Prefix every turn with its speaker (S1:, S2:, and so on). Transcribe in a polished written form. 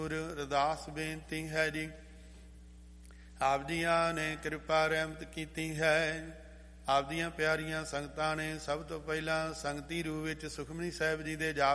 S1: ਅਰਦਾਸ ਬੇਨਤੀ ਹੈ ਜੀ। ਆਪ ਜੀਆਂ ਨੇ ਕਿਰਪਾ ਰਹਿਮਤ ਕੀਤੀ ਹੈ। ਆਪ ਦੀਆਂ ਪਿਆਰੀਆਂ ਸੰਗਤਾਂ ਨੇ ਸਭ ਤੋਂ ਪਹਿਲਾਂ ਸੰਗਤੀ ਰੂਪ ਵਿੱਚ ਸੁਖਮਨੀ ਸਾਹਿਬ ਜੀ ਦੇ ਜਾਪ